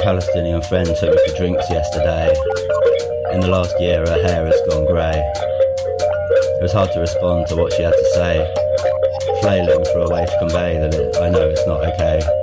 Palestinian friend took me for drinks yesterday. In the last year her hair has gone grey. It was hard to respond to what she had to say, flailing for a way to convey that I know it's not okay.